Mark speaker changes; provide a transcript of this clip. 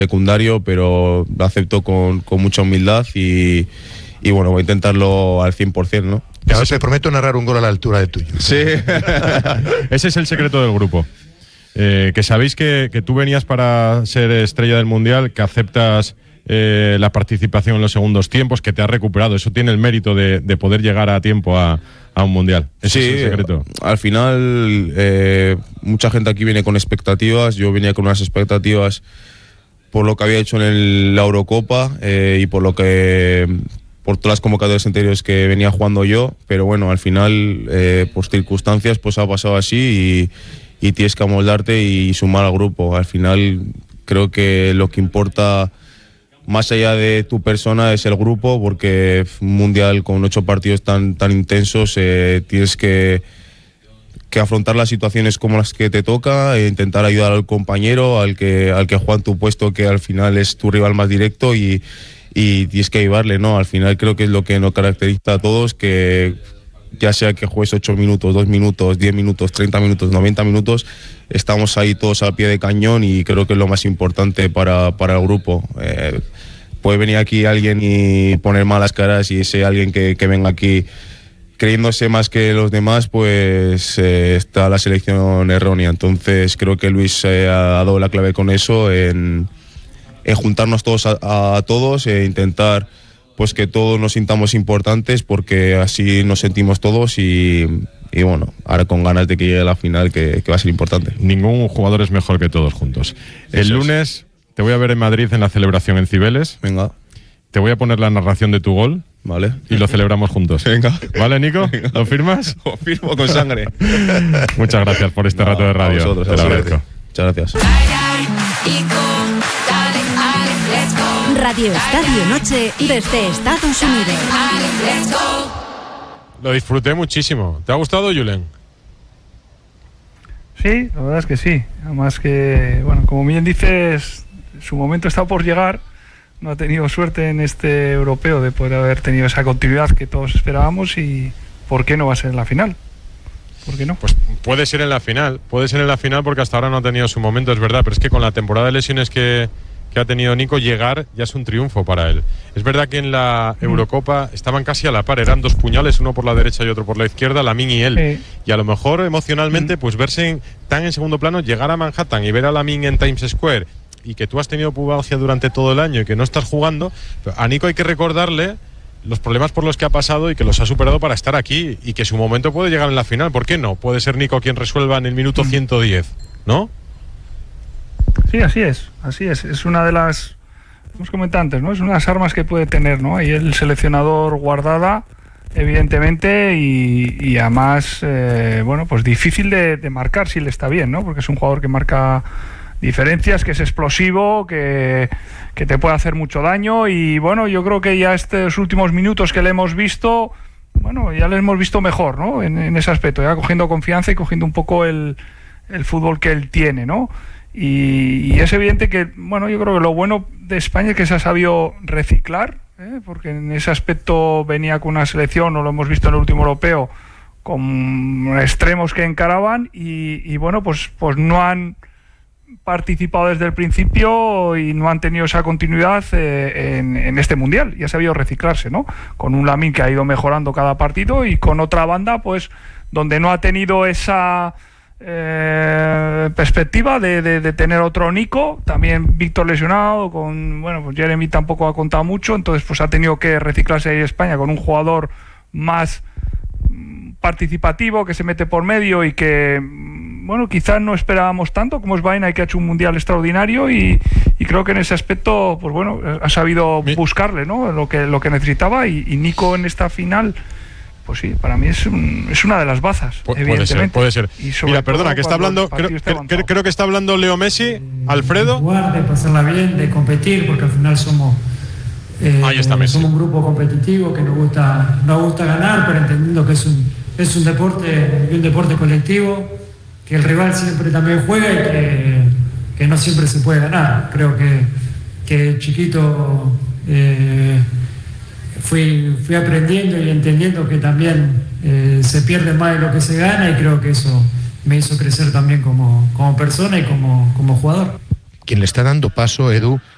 Speaker 1: secundario, pero lo acepto con mucha humildad y bueno, voy a intentarlo al 100%, ¿no?
Speaker 2: Ahora te prometo narrar un gol a la altura de tuyo.
Speaker 1: Sí.
Speaker 3: Ese es el secreto del grupo. Que sabéis que tú venías para ser estrella del Mundial, que aceptas la participación en los segundos tiempos, que te has recuperado. Eso tiene el mérito de poder llegar a tiempo a un Mundial. Ese es el secreto.
Speaker 1: Al final, mucha gente aquí viene con expectativas. Yo venía con unas expectativas por lo que había hecho en la Eurocopa y por todas las convocatorias anteriores que venía jugando yo, pero bueno, al final, por circunstancias, pues ha pasado así y tienes que amoldarte y sumar al grupo. Al final, creo que lo que importa, más allá de tu persona, es el grupo, porque un mundial con 8 partidos tan intensos, tienes que afrontar las situaciones como las que te toca, e intentar ayudar al compañero, al que juega en tu puesto, que al final es tu rival más directo, y tienes que ayudarle, ¿no? Al final creo que es lo que nos caracteriza a todos, que ya sea que juegues 8 minutos, 2 minutos, 10 minutos, 30 minutos, 90 minutos, estamos ahí todos al pie de cañón, y creo que es lo más importante para el grupo. Puede venir aquí alguien y poner malas caras, y ese alguien que venga aquí creyéndose más que los demás, pues está la selección errónea. Entonces creo que Luis ha dado la clave con eso, en juntarnos todos a todos e intentar pues que todos nos sintamos importantes, porque así nos sentimos todos, y bueno, ahora con ganas de que llegue la final, que va a ser importante.
Speaker 3: Ningún jugador es mejor que todos juntos. El lunes te voy a ver en Madrid en la celebración en Cibeles.
Speaker 1: Venga.
Speaker 3: Te voy a poner la narración de tu gol.
Speaker 1: Vale.
Speaker 3: Y lo celebramos juntos.
Speaker 1: Venga.
Speaker 3: ¿Vale, Nico?
Speaker 1: Venga.
Speaker 3: ¿Lo firmas?
Speaker 1: Lo firmo con sangre.
Speaker 3: Muchas gracias por este rato de radio.
Speaker 1: A vosotros,
Speaker 3: te lo agradezco.
Speaker 1: Muchas gracias.
Speaker 4: Radio Estadio Noche desde Estados Unidos.
Speaker 3: Lo disfruté muchísimo. ¿Te ha gustado, Julen?
Speaker 5: Sí, la verdad es que sí. Además que, bueno, como bien dices, su momento está por llegar. No ha tenido suerte en este europeo de poder haber tenido esa continuidad que todos esperábamos, y ¿por qué no va a ser en la final? ¿Por qué no?
Speaker 3: Pues puede ser en la final porque hasta ahora no ha tenido su momento, es verdad, pero es que con la temporada de lesiones que ha tenido Nico, llegar ya es un triunfo para él. Es verdad que en la Eurocopa estaban casi a la par, eran 2 puñales, uno por la derecha y otro por la izquierda, Lamine y él. Sí. Y a lo mejor emocionalmente, pues verse tan en segundo plano, llegar a Manhattan y ver a Lamine en Times Square, y que tú has tenido pubalgia durante todo el año y que no estás jugando, a Nico hay que recordarle los problemas por los que ha pasado y que los ha superado para estar aquí, y que su momento puede llegar en la final. ¿Por qué no? Puede ser Nico quien resuelva en el minuto 110, ¿no?
Speaker 5: Sí, así es. Es una de las, hemos comentado antes, ¿no? Es una de las armas que puede tener, ¿no? Ahí el seleccionador guardada, evidentemente, y además, bueno, pues difícil de marcar si le está bien, ¿no? Porque es un jugador que marca diferencias, que es explosivo, que te puede hacer mucho daño, y bueno, yo creo que ya estos últimos minutos que le hemos visto, bueno, ya le hemos visto mejor, ¿no? En ese aspecto, ya cogiendo confianza y cogiendo un poco el fútbol que él tiene, ¿no? Y es evidente que, bueno, yo creo que lo bueno de España es que se ha sabido reciclar, porque en ese aspecto venía con una selección, o lo hemos visto en el último europeo, con extremos que encaraban, y bueno, pues no han participado desde el principio y no han tenido esa continuidad en este mundial, y ha sabido reciclarse, ¿no? Con un Lamine que ha ido mejorando cada partido, y con otra banda, pues donde no ha tenido esa perspectiva de tener otro Nico, también Víctor lesionado, bueno, pues Jeremy tampoco ha contado mucho, entonces pues ha tenido que reciclarse ahí España con un jugador más participativo, que se mete por medio, y que, bueno, quizás no esperábamos tanto como es Vaina, que ha hecho un mundial extraordinario, y creo que en ese aspecto, pues bueno, ha sabido buscarle, ¿no? lo que necesitaba, y Nico en esta final, pues sí, para mí es una de las bazas, evidentemente.
Speaker 3: Puede ser. Mira, perdona, que está hablando, creo que está hablando Leo Messi. Alfredo.
Speaker 6: De jugar, de pasarla bien, de competir, porque al final somos un grupo competitivo que nos gusta ganar, pero entendiendo que es un deporte colectivo, que el rival siempre también juega, y que no siempre se puede ganar. Creo que chiquito fui aprendiendo y entendiendo que también se pierde más de lo que se gana, y creo que eso me hizo crecer también como persona y como jugador.
Speaker 2: Quien le está dando paso, Edu,